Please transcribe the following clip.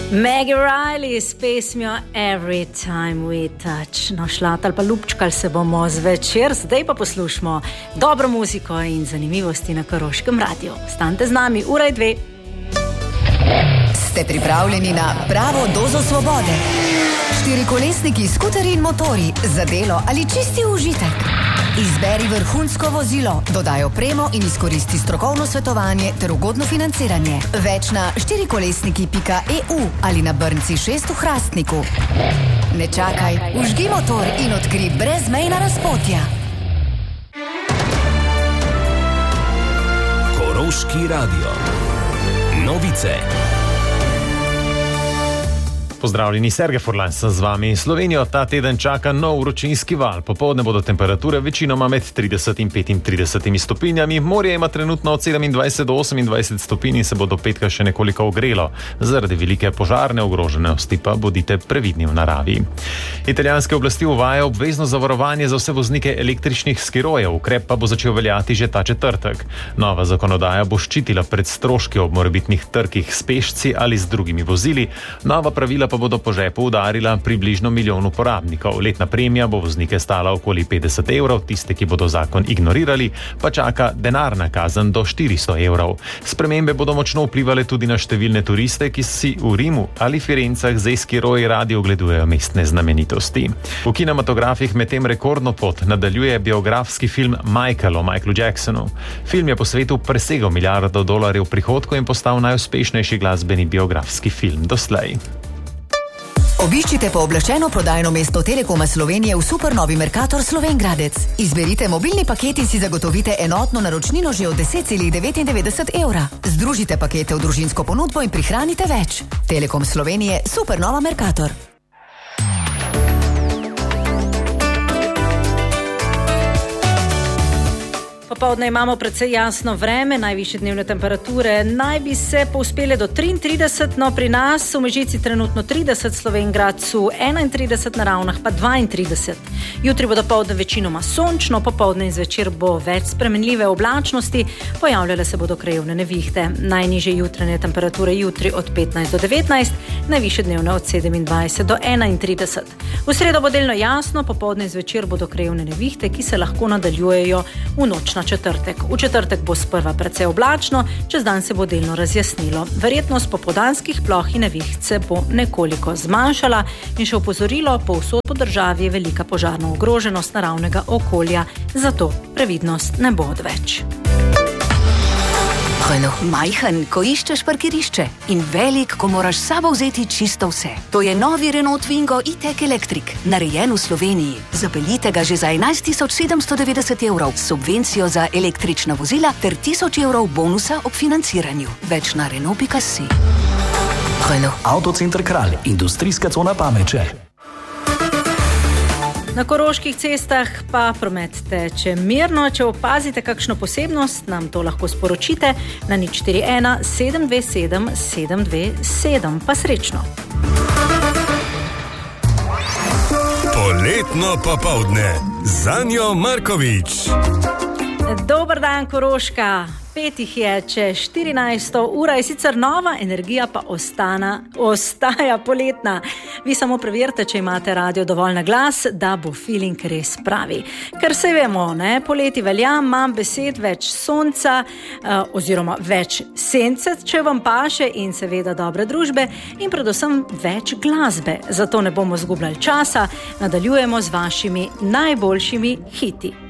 Maggie Riley s pesmijo Every Time We Touch. No, šlatal pa lupčkal se bomo zvečer, zdaj pa poslušamo dobro muziko in zanimivosti na Koroškem radiju. Ostanite z nami, ura je 2. Ste pripravljeni na pravo dozo svobode? Štirikolesniki, skuteri in motori, za delo ali čisti užitek? Izberi vrhunsko vozilo, dodaj opremo in izkoristi strokovno svetovanje ter ugodno financiranje. Več na štirikolesniki.eu ali na Brnci 6 v Hrastniku. Ne čakaj, vžgi motor in odkri brezmejna razpotja. Koroški radio. Novice. Pozdravljeni, Sergej Furlan sem z vami. Slovenijo ta teden čaka nov vročinski val. Popoldne bodo temperature večinoma med 30 in 35 stopinjami. Morje ima trenutno od 27 do 28 stopinj in se bo do petka še nekoliko ogrelo. Zaradi velike požarne ogroženosti pa bodite previdni v naravi. Italijanske oblasti uvajajo obvezno zavarovanje za vse voznike električnih skirojev. Ukrep pa bo začel veljati že ta četrtek. Nova zakonodaja bo ščitila pred stroški ob morebitnih trkih s pešci ali z drugimi vozili. Nova pravila pa bodo po žepu udarila približno milijon uporabnikov. Letna premija bo voznike stala okoli 50 evrov, tiste, ki bodo zakon ignorirali, pa čaka denarna kazen do 400 evrov. Spremembe bodo močno vplivale tudi na številne turiste, ki si v Rimu ali Firencah z skiroji radi ogledujejo mestne znamenitosti. V kinematografih medtem rekordno pot nadaljuje biografski film Michael o Michaelu Jacksonu. Film je po svetu presegel $1 milijard prihodkov in postal najuspešnejši glasbeni biografski film doslej. Obiščite pooblaščeno prodajno mesto Telekoma Slovenije v supernovi Mercator Slovenj Gradec. Izberite mobilni paket in si zagotovite enotno naročnino že od 10,99 evra. Združite pakete v družinsko ponudbo in prihranite več. Telekom Slovenije, supernova Mercator. Popoldne imamo precej jasno vreme, najvišje dnevne temperature naj bi se povzpele do 33, no pri nas v Mežici trenutno 30, Slovenj Gradcu 31, na Ravnah pa 32. Jutri bo dopoldne večinoma sončno, popoldne in zvečer bo več spremenljive oblačnosti, pojavljale se bodo krajevne nevihte. Najnižje jutranje temperature jutri od 15 do 19, najvišje dnevne od 27 do 31. V sredo bo delno jasno, popoldne in zvečer bodo krajevne nevihte, ki se lahko nadaljujejo v noč na četrtek. V četrtek bo sprva precej oblačno, čez dan se bo delno razjasnilo. Verjetnost popoldanskih ploh in neviht se bo nekoliko zmanjšala in še opozorilo, povsod po državi je velika požarna ogroženost naravnega okolja, zato previdnost ne bo odveč. Renault. Majhen, ko iščeš parkirišče in velik, ko moraš s sabo vzeti čisto vse. To je novi Renault Twingo E-Tech Electric, narejen v Sloveniji. Zapeljite ga že za 11.790 evrov s subvencijo za električna vozila ter 1000 evrov bonusa ob financiranju. Več na Renault.si. Renault. Avtocenter Kralj, industrijska cona Pameče. Na koroških cestah pa promet teče mirno. Če opazite kakšno posebnost, nam to lahko sporočite na 041 727 727. Pa srečno. Poletno popoldne. Zanjo Markovič. Dober dan, Koroška. 5 jih je, če 14. ura je sicer nova, energija pa ostaja poletna. Vi samo preverite, če imate radio dovolj na glas, da bo feeling res pravi. Ker se vemo, ne, poleti velja, manj besed, več sonca, oziroma več sence, če vam paše, in seveda dobre družbe in predvsem več glasbe. Zato ne bomo zgubljali časa, nadaljujemo z vašimi najboljšimi hiti.